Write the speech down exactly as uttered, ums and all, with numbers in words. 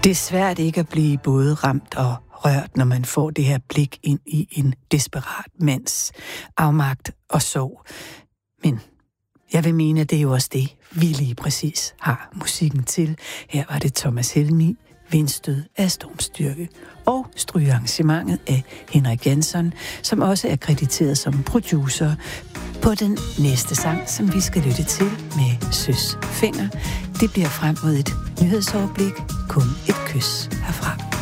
Det er svært ikke at blive både ramt og rørt, når man får det her blik ind i en desperat mands afmagt og sorg. Men jeg vil mene, at det er jo også det, vi lige præcis har musikken til. Her var det Thomas Helmig, Vindstød af stormstyrke, og strygearrangementet af Henrik Jansson, som også er krediteret som producer på den næste sang, som vi skal lytte til med Søs Fenger. Det bliver frem mod et nyhedsoverblik, kun et kys herfra.